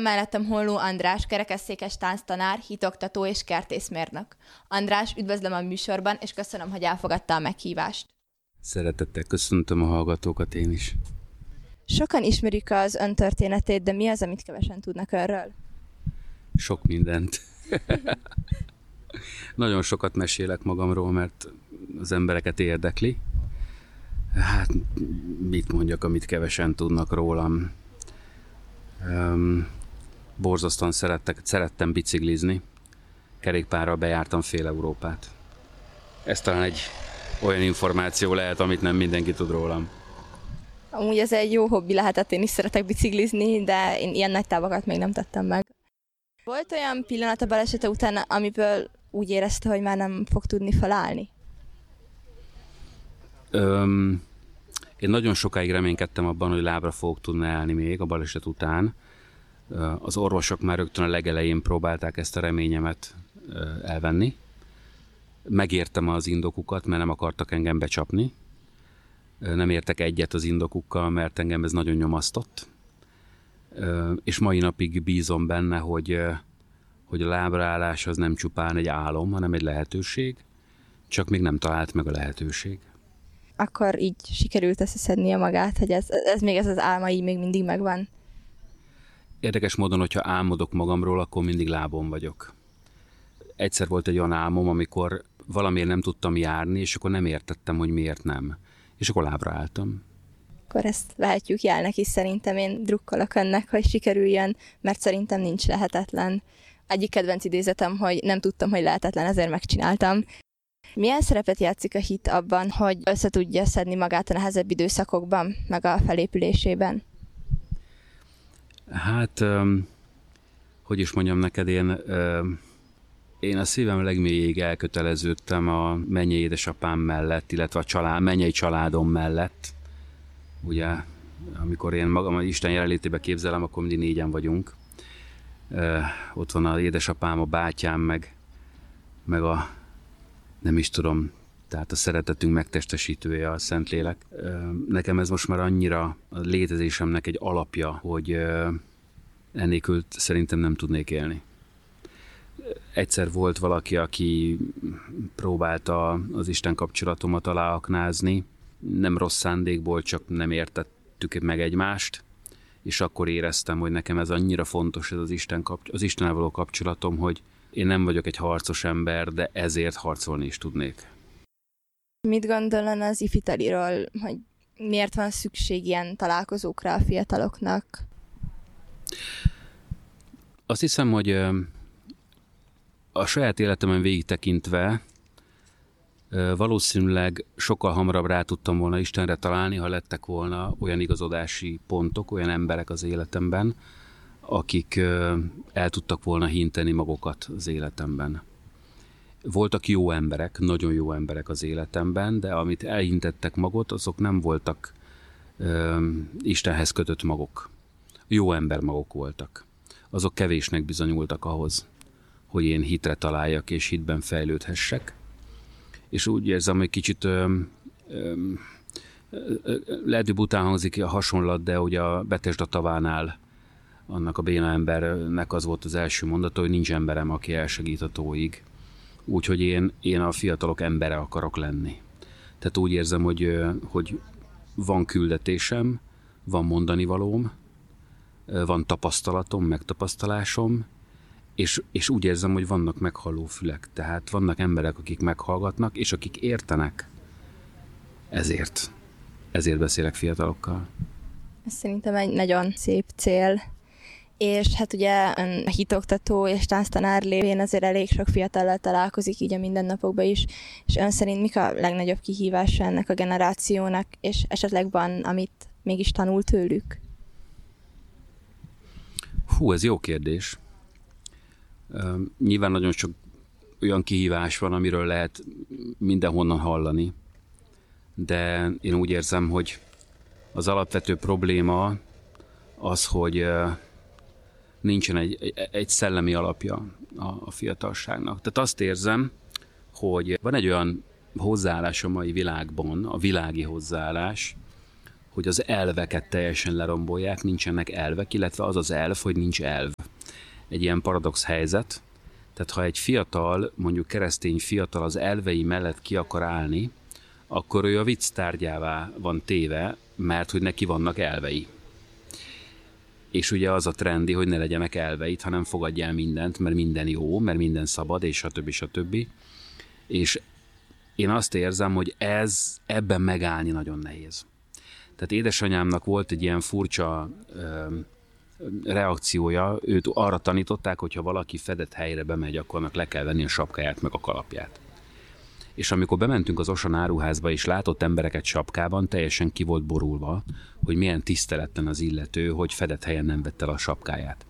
mellettem Holló András, kerekesszékes tánctanár, hitoktató és kertészmérnök. András, üdvözlöm a műsorban, és köszönöm, hogy elfogadta a meghívást. Szeretettel köszöntöm a hallgatókat én is. Sokan ismerik az ön történetét, de mi az, amit kevesen tudnak önről? Sok mindent. Nagyon sokat mesélek magamról, mert az embereket érdekli. Hát, mit mondjak, amit kevesen tudnak rólam. Borzasztóan szerettem biciklizni. Kerékpárral bejártam fél Európát. Ez talán egy olyan információ lehet, amit nem mindenki tud rólam. Amúgy ez egy jó hobbi lehetett, én is szeretek biciklizni, de én ilyen nagy távokat még nem tettem meg. Volt olyan pillanat a balesete után, amiből úgy érezte, hogy már nem fog tudni felállni? Én nagyon sokáig reménykedtem abban, hogy lábra fogok tudni állni még a baleset után. Az orvosok már rögtön a legelején próbálták ezt a reményemet elvenni. Megértem az indokukat, mert nem akartak engem becsapni. Nem értek egyet az indokukkal, mert engem ez nagyon nyomasztott. És mai napig bízom benne, hogy a lábraállás az nem csupán egy álom, hanem egy lehetőség, csak még nem talált meg a lehetőség. Akkor így sikerült összeszednie magát, hogy ez az álma így még mindig megvan? Érdekes módon, hogyha álmodok magamról, akkor mindig lábon vagyok. Egyszer volt egy olyan álmom, amikor valamiért nem tudtam járni, és akkor nem értettem, hogy miért nem. És akkor lábra álltam. Akkor ezt vehetjük jelnek is, szerintem én drukkolok önnek, hogy sikerüljön, mert szerintem nincs lehetetlen. Egyik kedvenc idézetem, hogy nem tudtam, hogy lehetetlen, ezért megcsináltam. Milyen szerepet játszik a hit abban, hogy össze tudja szedni magát a nehezebb időszakokban, meg a felépülésében? Hát, hogy is mondjam neked, én a szívem legmélyéig elköteleződtem a mennyei édesapám mellett, illetve a mennyei családom mellett. Ugye, amikor én magam az Isten jelenlétébe képzelem, akkor mindig négyen vagyunk. Ott van az édesapám, a bátyám, meg a, nem is tudom, tehát a szeretetünk megtestesítője, a Szentlélek. Nekem ez most már annyira a létezésemnek egy alapja, hogy ennélkül szerintem nem tudnék élni. Egyszer volt valaki, aki próbálta az Isten kapcsolatomat aláaknázni, nem rossz szándékból, csak nem értettük meg egymást, és akkor éreztem, hogy nekem ez annyira fontos, ez az Istennel való kapcsolatom, hogy én nem vagyok egy harcos ember, de ezért harcolni is tudnék. Mit gondolna az ifitaliról, hogy miért van szükség ilyen találkozókra a fiataloknak? Azt hiszem, hogy a saját életemen végig tekintve valószínűleg sokkal hamarabb rá tudtam volna Istenre találni, ha lettek volna olyan igazodási pontok, olyan emberek az életemben, akik el tudtak volna hinteni magukat az életemben. Voltak jó emberek, nagyon jó emberek az életemben, de amit elhintettek magot, azok nem voltak Istenhez kötött magok. Jó ember magok voltak. Azok kevésnek bizonyultak ahhoz, hogy én hitre találjak és hitben fejlődhessek. És úgy érzem, hogy kicsit lehet, hogy bután hangzik a hasonlat, de ugye a Betesda tavánál annak a béna embernek az volt az első mondata, hogy nincs emberem, aki elsegít a tóig. Úgyhogy én a fiatalok embere akarok lenni. Tehát úgy érzem, hogy van küldetésem, van mondanivalóm, van tapasztalatom, megtapasztalásom, és úgy érzem, hogy vannak meghalló fülek. Tehát vannak emberek, akik meghallgatnak, és akik értenek. Ezért beszélek fiatalokkal. Ez szerintem egy nagyon szép cél. És hát ugye ön hitoktató és tánctanár lévén azért elég sok fiatallal találkozik így a mindennapokban is, és ön szerint mik a legnagyobb kihívása ennek a generációnak, és esetleg van, amit mégis tanul tőlük? Ez jó kérdés. Nyilván nagyon sok olyan kihívás van, amiről lehet mindenhonnan hallani, de én úgy érzem, hogy az alapvető probléma az, hogy nincsen egy szellemi alapja a fiatalságnak. Tehát azt érzem, hogy van egy olyan hozzáállás a mai világban, a világi hozzáállás, hogy az elveket teljesen lerombolják, nincsenek elvek, illetve az az elv, hogy nincs elv. Egy ilyen paradox helyzet. Tehát ha egy fiatal, mondjuk keresztény fiatal az elvei mellett ki akar állni, akkor ő a vicc tárgyává van téve, mert hogy neki vannak elvei. És ugye az a trendi, hogy ne legyenek elveit, hanem fogadj el mindent, mert minden jó, mert minden szabad, és stb. És én azt érzem, hogy ebben megállni nagyon nehéz. Tehát édesanyámnak volt egy ilyen furcsa reakciója, őt arra tanították, hogy ha valaki fedett helyre bemegy, akkor annak le kell venni a sapkáját, meg a kalapját. És amikor bementünk az Oson áruházba, és látott embereket sapkában, teljesen ki volt borulva, hogy milyen tiszteletten az illető, hogy fedett helyen nem vette el a sapkáját.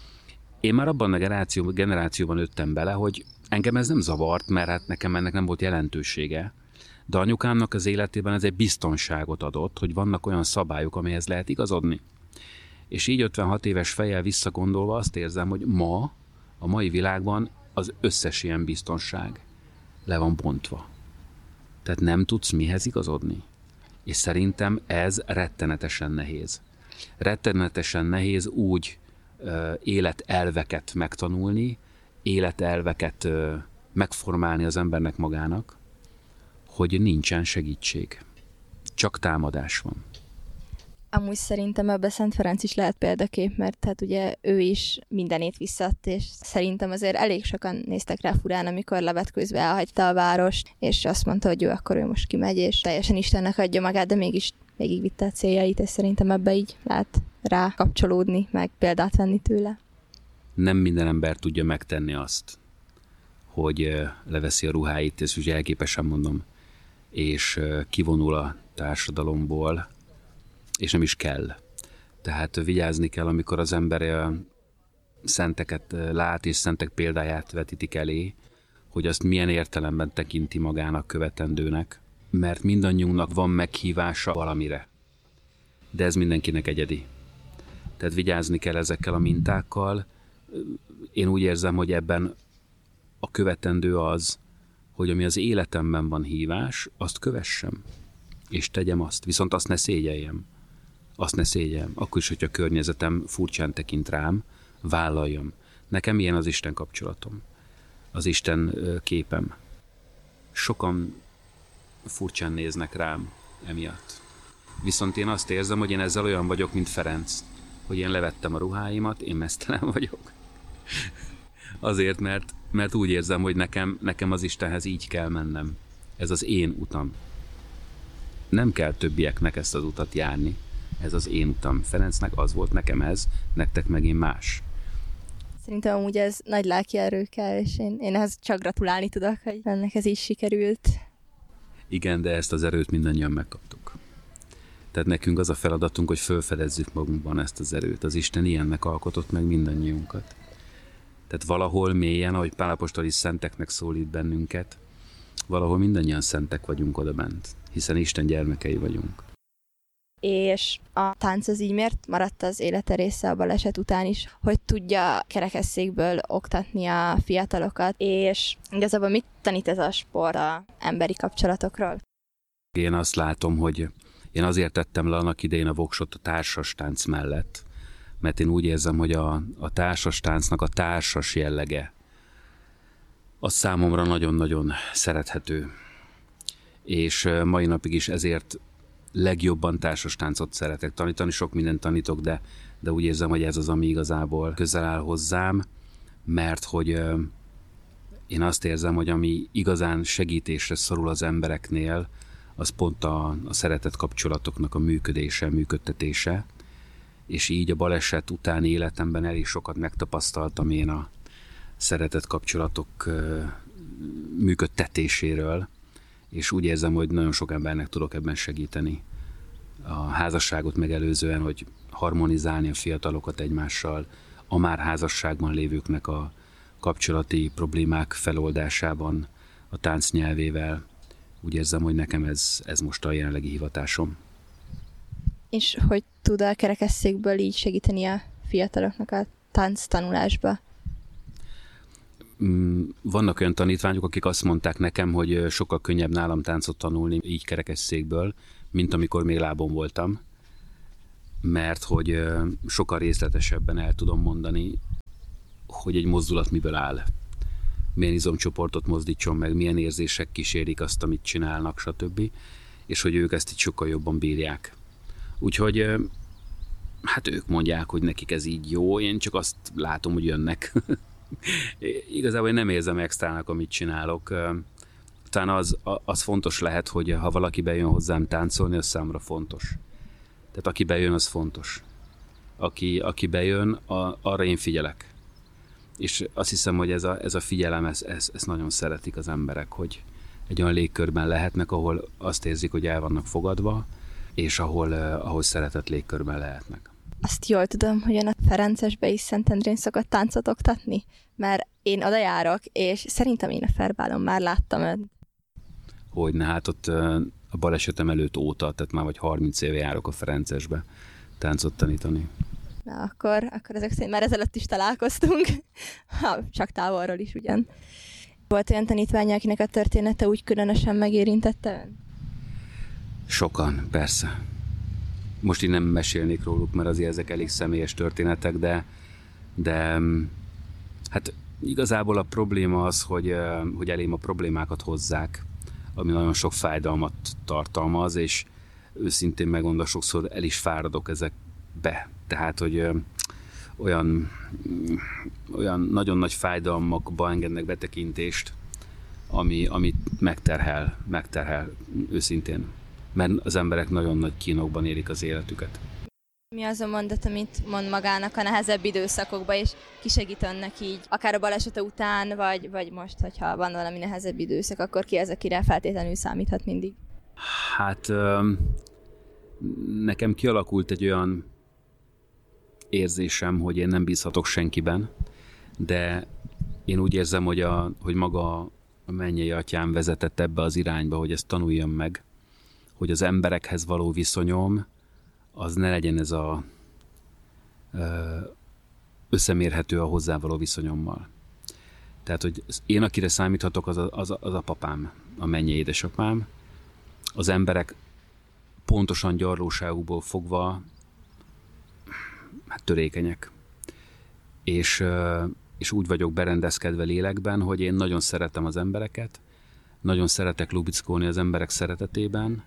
Én már abban a generációban nőttem bele, hogy engem ez nem zavart, mert hát nekem ennek nem volt jelentősége, de anyukámnak az életében ez egy biztonságot adott, hogy vannak olyan szabályok, amihez lehet igazodni. És így 56 éves fejjel visszagondolva azt érzem, hogy ma, a mai világban az összes ilyen biztonság le van bontva. Tehát nem tudsz mihez igazodni. És szerintem ez rettenetesen nehéz. Rettenetesen nehéz úgy életelveket megtanulni, életelveket megformálni az embernek magának, hogy nincsen segítség. Csak támadás van. Amúgy szerintem ebbe Szent Ferenc is lehet példakép, mert hát ugye ő is mindenét visszadt, és szerintem azért elég sokan néztek rá furán, amikor levetkőzve elhagyta a várost, és azt mondta, hogy ő most kimegy, és teljesen Istennek adja magát, de mégis végigvitte a céljait, és szerintem ebbe így lehet rá kapcsolódni, meg példát venni tőle. Nem minden ember tudja megtenni azt, hogy leveszi a ruháit, ezt ugye elképesen mondom, és kivonul a társadalomból, és nem is kell. Tehát vigyázni kell, amikor az ember szenteket lát, és szentek példáját vetítik elé, hogy azt milyen értelemben tekinti magának követendőnek, mert mindannyiunknak van meghívása valamire. De ez mindenkinek egyedi. Tehát vigyázni kell ezekkel a mintákkal. Én úgy érzem, hogy ebben a követendő az, hogy ami az életemben van hívás, azt kövessem, és tegyem azt. Viszont azt ne szégyeljem. Azt ne szégyeljem. Akkor is, hogyha a környezetem furcsán tekint rám, vállaljam. Nekem ilyen az Isten kapcsolatom. Az Isten képem. Sokan furcsán néznek rám emiatt. Viszont én azt érzem, hogy én ezzel olyan vagyok, mint Ferenc, hogy én levettem a ruháimat, én meztelen vagyok. Azért, mert úgy érzem, hogy nekem az Istenhez így kell mennem. Ez az én utam. Nem kell többieknek ezt az utat járni. Ez az én utam. Ferencnek az volt, nekem ez, nektek megint más. Szerintem amúgy ez nagy lelki erő kell, és én ehhez csak gratulálni tudok, hogy ennek ez így sikerült. Igen, de ezt az erőt mindannyian megkaptuk. Tehát nekünk az a feladatunk, hogy felfedezzük magunkban ezt az erőt. Az Isten ilyennek alkotott meg mindannyiunkat. Tehát valahol mélyen, ahogy Pál apostol is szenteknek szólít bennünket, valahol mindannyian szentek vagyunk odabent, hiszen Isten gyermekei vagyunk. És a tánc az így miért maradt az élete része a baleset után is, hogy tudja kerekesszékből oktatni a fiatalokat, és igazából mit tanít ez a sport az emberi kapcsolatokról? Én azt látom, hogy én azért tettem le annak idején a voksot a társas tánc mellett, mert én úgy érzem, hogy a társas táncnak a társas jellege az számomra nagyon-nagyon szerethető. És mai napig is ezért legjobban társas táncot szeretek tanítani. Sok mindent tanítok, de úgy érzem, hogy ez az, ami igazából közel áll hozzám, mert hogy én azt érzem, hogy ami igazán segítésre szorul az embereknél, az pont a szeretett kapcsolatoknak a működése, működtetése, és így a baleset utáni életemben elég sokat megtapasztaltam én a szeretett kapcsolatok működtetéséről, és úgy érzem, hogy nagyon sok embernek tudok ebben segíteni. A házasságot megelőzően, hogy harmonizálni a fiatalokat egymással, a már házasságban lévőknek a kapcsolati problémák feloldásában, a tánc nyelvével. Úgy érzem, hogy nekem ez most a jelenlegi hivatásom. És hogy tud a kerekesszékből így segíteni a fiataloknak a tánc tanulásba? Vannak olyan tanítványok, akik azt mondták nekem, hogy sokkal könnyebb nálam táncot tanulni így kerekesszékből, mint amikor még lábon voltam. mert hogy sokkal részletesebben el tudom mondani, hogy egy mozdulat miből áll. Milyen izomcsoportot mozdítson meg, milyen érzések kísérik azt, amit csinálnak, stb. És hogy ők ezt így sokkal jobban bírják. Úgyhogy hát ők mondják, hogy nekik ez így jó, én csak azt látom, hogy jönnek. Igazából én nem érzem extrának, amit csinálok. Talán az fontos lehet, hogy ha valaki bejön hozzám táncolni, az számomra fontos. Tehát aki bejön, az fontos. Aki bejön, arra én figyelek. És azt hiszem, hogy ez a figyelem, ezt nagyon szeretik az emberek, hogy egy olyan légkörben lehetnek, ahol azt érzik, hogy el vannak fogadva, és ahol szeretett légkörben lehetnek. Azt jól tudom, hogy ön a Ferencesbe is Szentendrén szokott táncot oktatni? Mert én oda járok, és szerintem én a Ferbálon már láttam önt. Hogyne, hát ott a balesetem előtt óta, tehát már vagy 30 éve járok a Ferencesbe táncot tanítani. Na, akkor ezek szerint már ezelőtt is találkoztunk, csak távolról is ugyan. Volt olyan tanítványa, akinek a története úgy különösen megérintette ön? Sokan, persze. Most így nem mesélnék róluk, mert azért ezek elég személyes történetek, de hát igazából a probléma az, hogy elém a problémákat hozzák, ami nagyon sok fájdalmat tartalmaz, és őszintén megmondom, sokszor el is fáradok ezekbe. Tehát, hogy olyan nagyon nagy fájdalmakba engednek betekintést, amit megterhel őszintén. Mert az emberek nagyon nagy kínokban élik az életüket. Mi az a mondat, amit mond magának a nehezebb időszakokban, és kisegít önnek így, akár a balesete után, vagy most, hogyha van valami nehezebb időszak, akkor ki az, akire feltétlenül számíthat mindig? Hát nekem kialakult egy olyan érzésem, hogy én nem bízhatok senkiben, de én úgy érzem, hogy maga a mennyei atyám vezetett ebbe az irányba, hogy ezt tanuljam meg, hogy az emberekhez való viszonyom az ne legyen ez összemérhető a hozzávaló viszonyommal. Tehát, hogy én, akire számíthatok, az a papám, a mennyei édesapám. Az emberek pontosan gyarlóságukból fogva hát törékenyek. És úgy vagyok berendezkedve lélekben, hogy én nagyon szeretem az embereket, nagyon szeretek lubickolni az emberek szeretetében,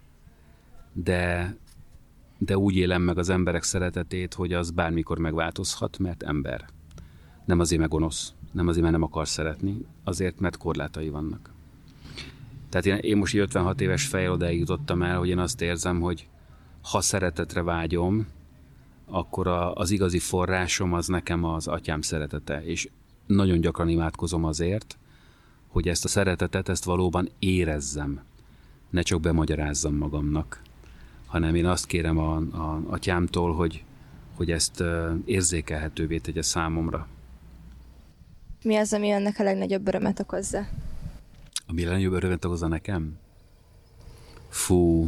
de úgy élem meg az emberek szeretetét, hogy az bármikor megváltozhat, mert ember. Nem azért, mert gonosz, nem azért, mert nem akar szeretni, azért, mert korlátai vannak. Tehát én most 56 éves fejjel odáig jutottam el, hogy én azt érzem, hogy ha szeretetre vágyom, akkor az igazi forrásom az nekem az atyám szeretete. És nagyon gyakran imádkozom azért, hogy ezt a szeretetet, ezt valóban érezzem. Ne csak bemagyarázzam magamnak, hanem én azt kérem a atyámtól, hogy ezt érzékelhetővé tegye számomra. Mi az, ami önnek a legnagyobb örömet okozza? Ami a legnagyobb örömet okozza nekem? Fú...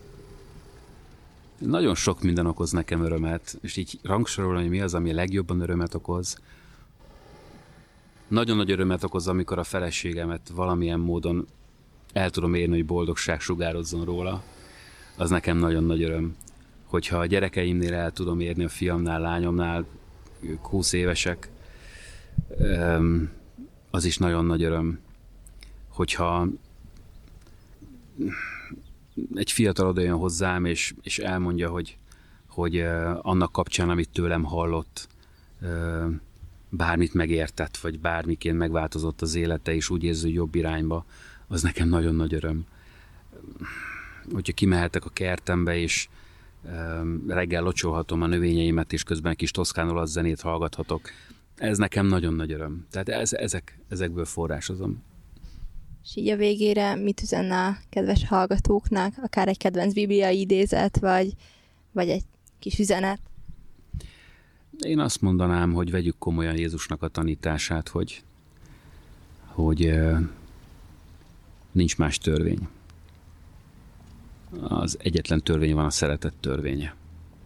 Nagyon sok minden okoz nekem örömet, és így rangsorolni, hogy mi az, ami a legjobban örömet okoz. Nagyon nagy örömet okoz, amikor a feleségemet valamilyen módon el tudom érni, hogy boldogság sugározzon róla. Az nekem nagyon nagy öröm. Hogyha a gyerekeimnél el tudom érni, a fiamnál, lányomnál, ők 20 évesek, az is nagyon nagy öröm. Hogyha egy fiatal odajön hozzám, és elmondja, hogy annak kapcsán, amit tőlem hallott, bármit megértett, vagy bármiként megváltozott az élete, és úgy érzi, hogy jobb irányba, az nekem nagyon nagy öröm. Hogyha kimehetek a kertembe, és reggel locsolhatom a növényeimet, és közben kis toszkán olasz zenét hallgathatok, ez nekem nagyon nagy öröm. Tehát ezekből forrásozom. És így a végére mit üzenne a kedves hallgatóknak? Akár egy kedvenc bibliai idézet, vagy egy kis üzenet? Én azt mondanám, hogy vegyük komolyan Jézusnak a tanítását, hogy nincs más törvény. Az egyetlen törvény van, a szeretet törvénye.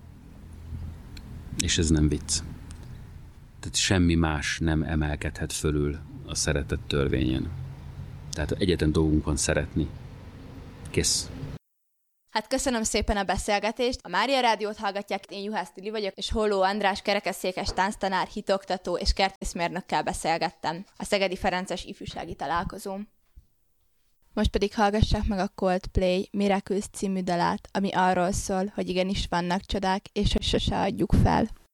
És ez nem vicc. Tehát semmi más nem emelkedhet fölül a szeretet törvényen. Tehát egyetlen dolgunk van szeretni. Kész. Hát köszönöm szépen a beszélgetést. A Mária Rádiót hallgatják, én Juhász Tili vagyok, és Holló András kerekesszékes tánctanár, hitoktató és kertészmérnökkel beszélgettem a Szegedi Ferences ifjúsági találkozón. Most pedig hallgassák meg a Coldplay Miracles című dalát, ami arról szól, hogy igenis vannak csodák, és hogy sose adjuk fel.